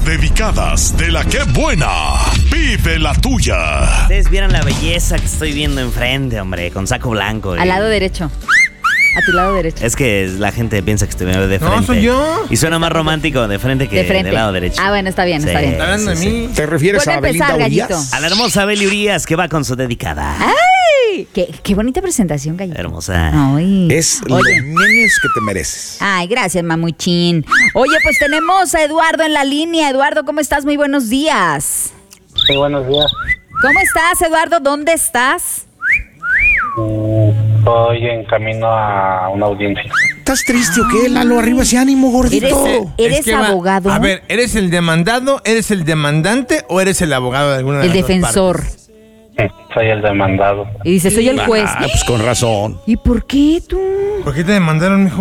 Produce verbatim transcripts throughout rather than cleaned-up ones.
dedicadas de la que buena. Vive la tuya. Ustedes vieron la belleza que estoy viendo enfrente, hombre, con saco blanco. Al lado derecho. A tu lado derecho. Es que la gente piensa que estoy de frente. No, soy yo. Y suena más romántico de frente que De frente. del lado derecho. Ah, bueno, está bien, Sí, está bien. ¿Está hablando de sí, mí? sí. ¿Te refieres Puede a Belinda empezar, Urias? Gallito. A la hermosa Beli Urias que va con su dedicada. ¡Ay! Qué, qué bonita presentación, Gallito. Hermosa. Ay. Es Oye. los memes que te mereces. Ay, gracias, mamuchín. Oye, pues tenemos a Eduardo en la línea. Eduardo, ¿cómo estás? Muy buenos días. Sí, buenos días. ¿Cómo estás, Eduardo? ¿Dónde estás? Mm, Estoy en camino a una audiencia. ¿Estás triste o qué, Lalo? Arriba ese ánimo, gordito. Eres, eres Es que va- abogado. A ver, ¿eres el demandado, eres el demandante o eres el abogado de alguna de El las dos defensor. partes? Sí, soy el demandado. Y dice, soy el juez. Ah, pues con razón. ¿Y por qué tú? ¿Por qué te demandaron, mijo?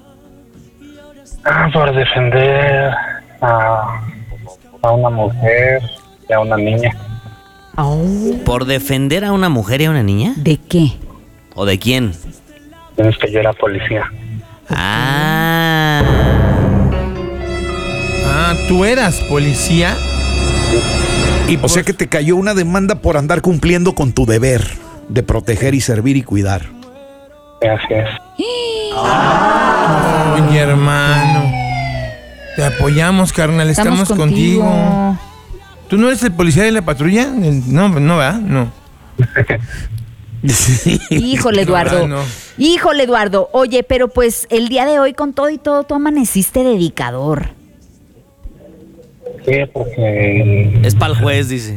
Ah, por defender a, a una mujer y a una niña. ¿Por defender a una mujer y a una niña? ¿De qué? ¿O de quién? Tienes que yo era policía. Ah. Ah, ¿tú eras policía? Y O por- sea que te cayó una demanda por andar cumpliendo con tu deber de proteger y servir y cuidar. Sí, así es. Mi hermano. Te apoyamos, carnal. Estamos, contigo. ¿Tú no eres el policía de la patrulla? El- No, no, ¿verdad? No. Híjole, Eduardo. No, no. Híjole, Eduardo. Oye, pero pues el día de hoy con todo y todo, tú amaneciste dedicador. Sí, porque Es para el juez, dice.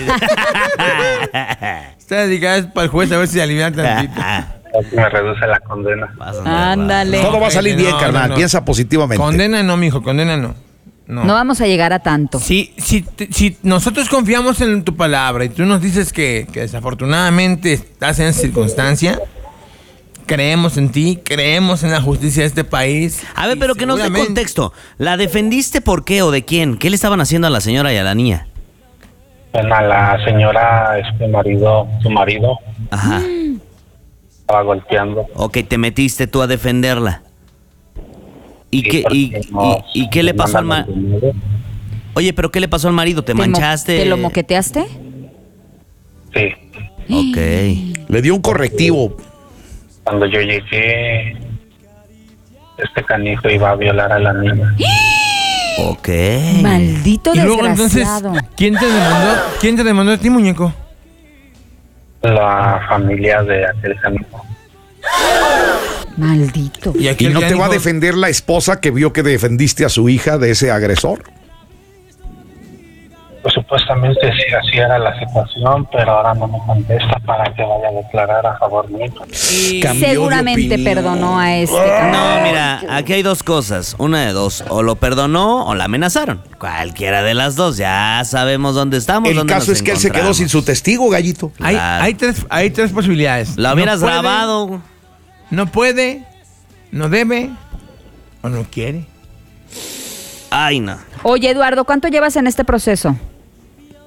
Está dedicada para el juez a ver si se alivia tantito. me reduce la condena. Ándale. Todo va a salir No, bien, no, carnal. no. Piensa positivamente. Condena no, mijo, condena no. No. No vamos a llegar a tanto. Si, si, te- si nosotros confiamos en tu palabra y tú nos dices que, que desafortunadamente estás en esa circunstancia, creemos en ti, creemos en la justicia de este país. A ver, y pero que nos dé seguramente- contexto. ¿La defendiste por qué o de quién? ¿Qué le estaban haciendo a la señora y a la niña? Bueno, a la señora, este marido, su marido, Ajá. estaba golpeando. Ok, te metiste tú a defenderla. ¿Y Sí, qué, y, porque nos- y- y qué le nos pasó al mandan marido? dinero. Oye, pero ¿qué le pasó al marido? ¿Te mo- manchaste? ¿Te lo moqueteaste? Sí. Ok. Le dio un correctivo. Cuando yo llegué, este canijo iba a violar a la niña. Ok. Maldito Y luego entonces, desgraciado. ¿quién te demandó? ¿Quién te demandó a ti, muñeco? La familia de aquel canijo. Maldito. Y, ¿Y aquel no te va a canijo- defender la esposa que vio que defendiste a su hija de ese agresor? Pues supuestamente sí, así era la situación, pero ahora no me contesta para que vaya a declarar a favor mío. Cambió de Seguramente opinión. perdonó a este. No, mira, aquí hay dos cosas. Una de dos. O lo perdonó o la amenazaron. Cualquiera de las dos. Ya sabemos dónde estamos. El dónde caso nos es que él se quedó encontramos. sin su testigo, Gallito. Hay, Claro. hay, tres, hay tres posibilidades. La No hubieras puede, grabado. No puede, no debe o no quiere. Ay, no. Oye, Eduardo, ¿cuánto llevas en este proceso?